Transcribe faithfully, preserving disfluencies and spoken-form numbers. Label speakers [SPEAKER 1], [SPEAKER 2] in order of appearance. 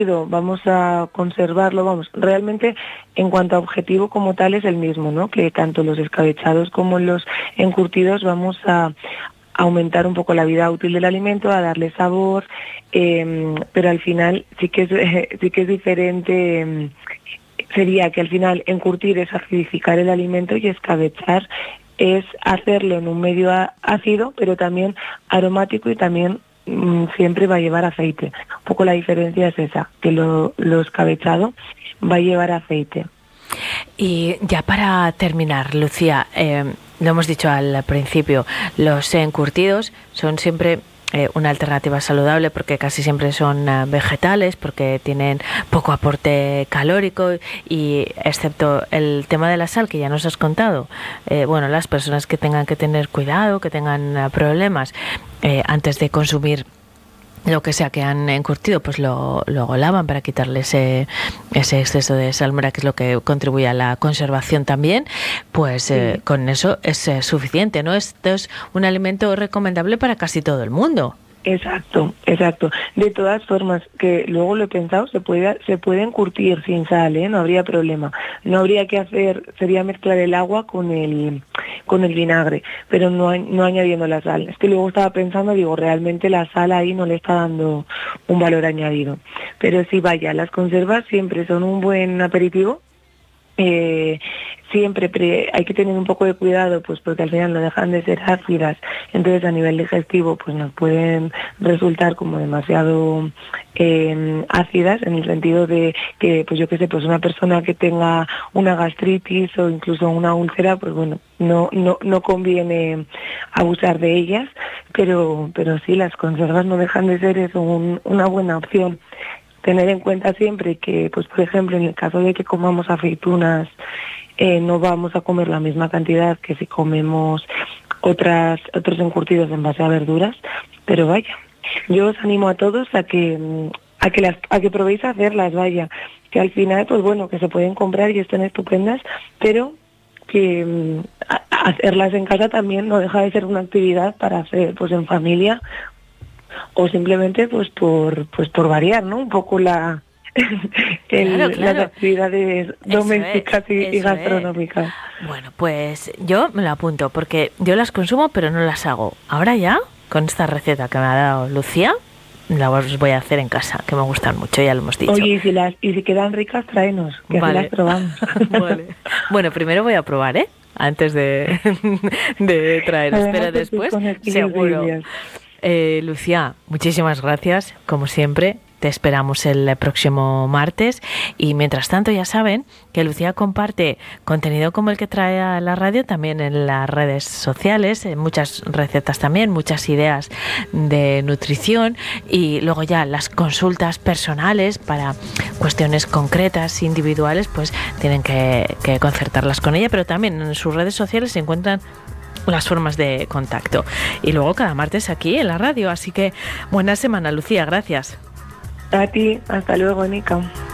[SPEAKER 1] vamos a conservarlo, vamos, realmente en cuanto a objetivo como tal es el mismo, ¿no? Que tanto los escabechados como los encurtidos vamos a aumentar un poco la vida útil del alimento, a darle sabor, eh, pero al final sí que es, eh, sí que es diferente, eh, sería que al final encurtir es acidificar el alimento y escabechar es hacerlo en un medio ácido, pero también aromático y también siempre va a llevar aceite. Un poco la diferencia es esa, que lo, lo escabechado va a llevar aceite.
[SPEAKER 2] Y ya para terminar, Lucía, eh, lo hemos dicho al principio, los encurtidos son siempre eh, una alternativa saludable porque casi siempre son uh, vegetales, porque tienen poco aporte calórico y excepto el tema de la sal que ya nos has contado, eh, bueno, las personas que tengan que tener cuidado, que tengan uh, problemas eh, antes de consumir lo que sea que han encurtido, pues lo, lo lavan para quitarle ese, ese exceso de salmuera, que es lo que contribuye a la conservación también, pues sí. eh, con eso es eh, suficiente, ¿no? Esto es un alimento recomendable para casi todo el mundo.
[SPEAKER 1] Exacto, exacto. De todas formas, que luego lo he pensado, se puede se puede encurtir sin sal, ¿eh? No habría problema. No habría que hacer, sería mezclar el agua con el con el vinagre, pero no no añadiendo la sal. Es que luego estaba pensando, digo, realmente la sal ahí no le está dando un valor añadido. Pero sí, vaya, las conservas siempre son un buen aperitivo. Eh, siempre pre- hay que tener un poco de cuidado, pues porque al final no dejan de ser ácidas, entonces a nivel digestivo pues nos pueden resultar como demasiado eh, ácidas, en el sentido de que, pues yo qué sé, pues una persona que tenga una gastritis o incluso una úlcera, pues bueno, no no no conviene abusar de ellas, pero pero sí, las conservas no dejan de ser eso, un, una buena opción. Tener en cuenta siempre que, pues por ejemplo, en el caso de que comamos aceitunas, eh, no vamos a comer la misma cantidad que si comemos otras otros encurtidos en base a verduras, pero vaya, yo os animo a todos a que a que las a que probéis a hacerlas, vaya, que al final, pues bueno, que se pueden comprar y están estupendas, pero que a, hacerlas en casa también no deja de ser una actividad para hacer, pues en familia, o simplemente pues por pues por variar, ¿no? Un poco la el,
[SPEAKER 2] claro, claro.
[SPEAKER 1] las actividades domésticas
[SPEAKER 2] es,
[SPEAKER 1] y, y gastronómicas.
[SPEAKER 2] Es. Bueno, pues yo me lo apunto porque yo las consumo pero no las hago. Ahora ya, con esta receta que me ha dado Lucía, las voy a hacer en casa, que me gustan mucho, ya lo hemos dicho.
[SPEAKER 1] Oye, y si, las, y si quedan ricas, tráenos, que
[SPEAKER 2] vale.
[SPEAKER 1] así las probamos.
[SPEAKER 2] Vale. Bueno, primero voy a probar, ¿eh? Antes de, de traerlas, pero después seguro. Eh, Lucía, muchísimas gracias, como siempre. Te esperamos el próximo martes y mientras tanto ya saben que Lucía comparte contenido como el que trae a la radio también en las redes sociales, muchas recetas también, muchas ideas de nutrición y luego ya las consultas personales para cuestiones concretas, individuales, pues tienen que, que concertarlas con ella, pero también en sus redes sociales se encuentran las formas de contacto y luego cada martes aquí en la radio, así que buena semana, Lucía, gracias.
[SPEAKER 1] A ti, hasta luego, Nica.